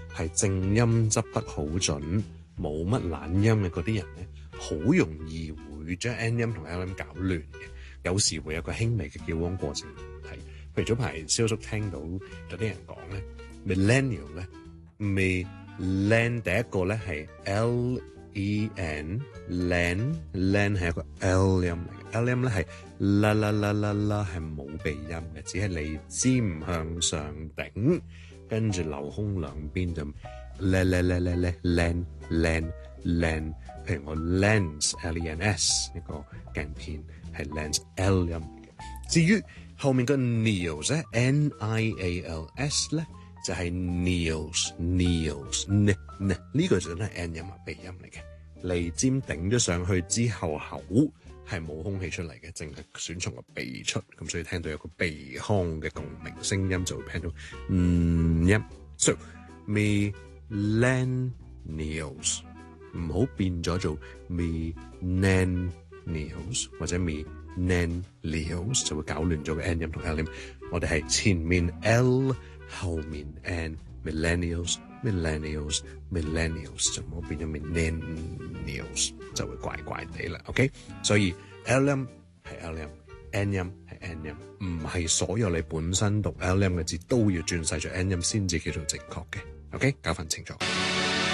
係正音執得好準，冇乜懶音嘅嗰啲人咧，好容易會將 N 音同 L 音搞亂嘅，有時會有個輕微嘅矯枉過程問題。譬如早排蕭叔聽到有啲人講咧 millennial 咧，未 len 第一個咧係 len len 係一個 L 音嚟嘅 ，L 音咧係啦啦啦啦啦係冇鼻音嘅，只係脷尖向上頂，跟住留空兩邊就 len。譬如我 lens lens 一個鏡片係 lens L 音嚟嘅。至於後面個 nails 咧 nials 咧就係 nails 呢個就真係 N 音啊，鼻音嚟嘅。脷尖頂咗上去之後，口係冇空氣出嚟嘅，淨係選從個鼻出，咁所以聽到有個鼻腔嘅共鳴聲音就會聽到音。So millennials 唔好變咗做 millennials 或者 millennials 就會搞亂咗個 N 音同 L 音。我哋係前面 L 後面 N millennials 就唔好變咗 millennials 就會怪怪地啦。OK， 所以 L 音係 L 音 ，N 音係 N 音，唔係所有你本身讀 L 音嘅字都要轉晒做 N 音先至叫做正確嘅。OK， 搞翻清楚。